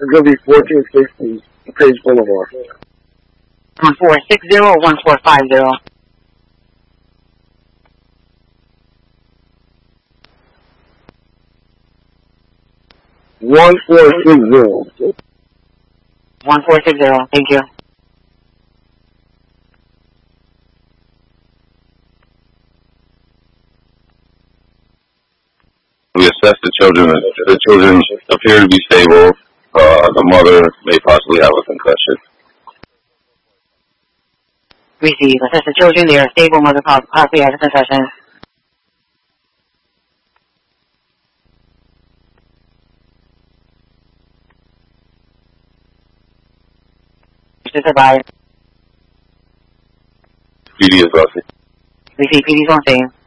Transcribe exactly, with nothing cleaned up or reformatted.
It's going to be fourteen sixty Page Boulevard. one four six zero or one four five zero? one four six zero. one four six zero, thank you. We assess the children. The children appear to be stable. Uh, the mother may possibly have a concussion. Receive. Assess the children. They are stable. Mother possibly has a concussion. To survive. P D is busted. Receive. P D's on scene.